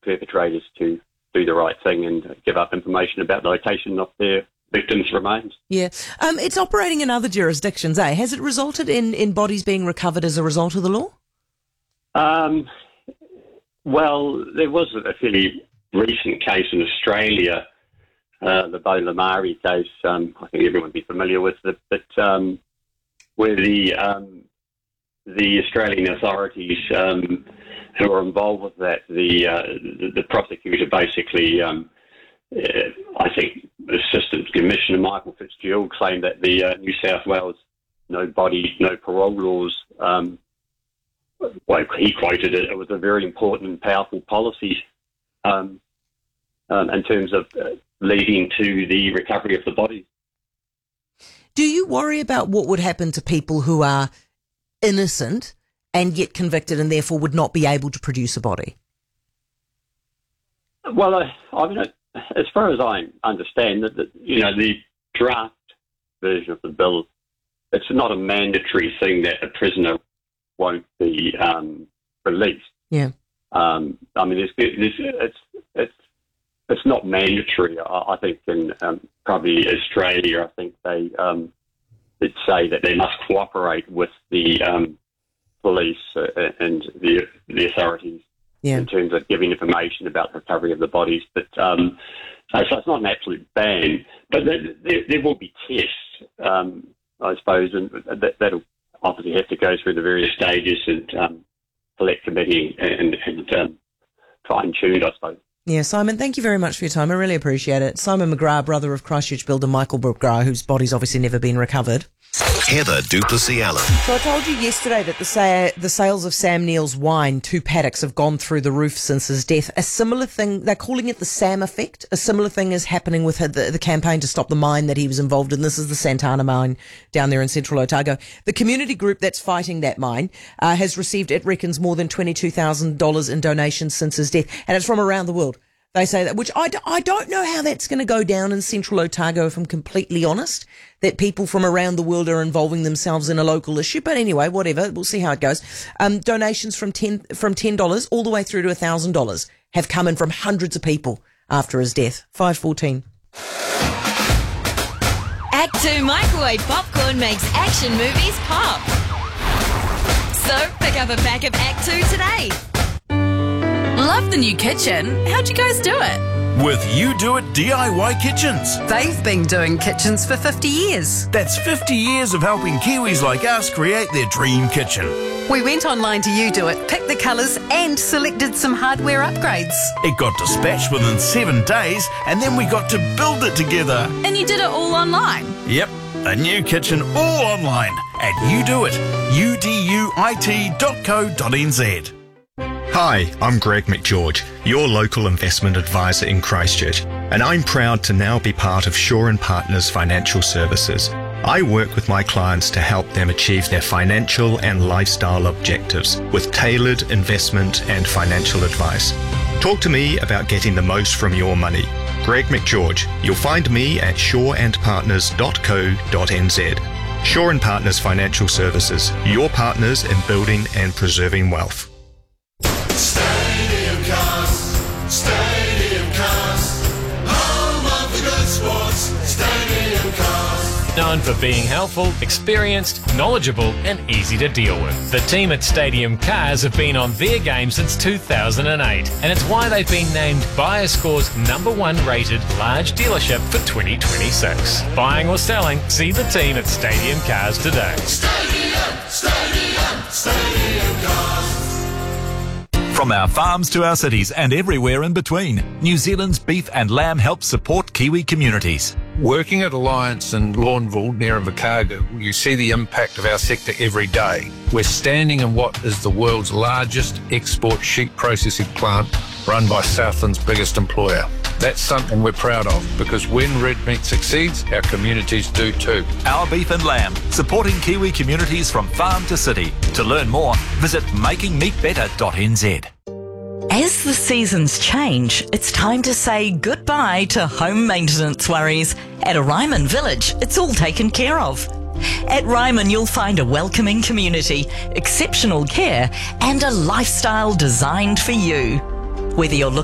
perpetrators to do the right thing and give up information about the location of their victims' remains. Yeah. It's operating in other jurisdictions, eh? Has it resulted in bodies being recovered as a result of the law? Well, there was a fairly recent case in Australia, the Bo Lamari case. I think everyone would be familiar with it, but where the Australian authorities who were involved with that, the prosecutor basically, I think, Assistant Commissioner Michael Fitzgerald claimed that the New South Wales no parole laws. Well, he quoted it. It was a very important and powerful policy in terms of leading to the recovery of the bodies. Do you worry about what would happen to people who are innocent and get convicted and therefore would not be able to produce a body? Well, I mean, as far as I understand, the draft version of the bill, it's not a mandatory thing that a prisoner won't be released. Yeah. I mean, it's not mandatory. I think in probably Australia, I think they did say that they must cooperate with the police and the authorities in terms of giving information about the recovery of the bodies. But so it's not an absolute ban, but there will be tests, I suppose, and that'll obviously have to go through the various stages and select committee and fine-tuned, I suppose. Yeah, Simon, thank you very much for your time. I really appreciate it. Simon McGrath, brother of Christchurch builder Michael McGrath, whose body's obviously never been recovered. Heather Duplessis Allen. So I told you yesterday that the sales of Sam Neill's wine, 2 paddocks, have gone through the roof since his death. A similar thing, they're calling it the Sam effect. A similar thing is happening with the campaign to stop the mine that he was involved in. This is the Santana mine down there in central Otago. The community group that's fighting that mine has received, it reckons, more than $22,000 in donations since his death. And it's from around the world. They say that, which I don't know how that's going to go down in central Otago, if I'm completely honest, that people from around the world are involving themselves in a local issue. But anyway, whatever, we'll see how it goes. Donations from $10 all the way through to $1,000 have come in from hundreds of people after his death. 5:14. Act 2 microwave popcorn makes action movies pop. So pick up a pack of Act 2 today. Love the new kitchen. How'd you guys do it? With You Do It DIY Kitchens. They've been doing kitchens for 50 years. That's 50 years of helping Kiwis like us create their dream kitchen. We went online to You Do It, picked the colours and selected some hardware upgrades. It got dispatched within 7 days and then we got to build it together. And you did it all online? Yep, a new kitchen all online at You Do It, uduit.co.nz. Hi, I'm Greg McGeorge, your local investment advisor in Christchurch, and I'm proud to now be part of Shaw & Partners Financial Services. I work with my clients to help them achieve their financial and lifestyle objectives with tailored investment and financial advice. Talk to me about getting the most from your money. Greg McGeorge. You'll find me at shawandpartners.co.nz. Shaw & Partners Financial Services, your partners in building and preserving wealth. Stadium Cars, home of the good sports, Stadium Cars. Known for being helpful, experienced, knowledgeable and easy to deal with. The team at Stadium Cars have been on their game since 2008 and it's why they've been named BuyerScore's #1 rated large dealership for 2026. Buying or selling, see the team at Stadium Cars today. Stadium Cars. From our farms to our cities and everywhere in between, New Zealand's beef and lamb helps support Kiwi communities. Working at Alliance in Lawnville near Invercargill, you see the impact of our sector every day. We're standing in what is the world's largest export sheep processing plant run by Southland's biggest employer. That's something we're proud of because when red meat succeeds, our communities do too. Our beef and lamb, supporting Kiwi communities from farm to city. To learn more, visit makingmeatbetter.nz. As the seasons change, it's time to say goodbye to home maintenance worries. At Ryman Village, it's all taken care of. At Ryman, you'll find a welcoming community, exceptional care, and a lifestyle designed for you. Whether you're looking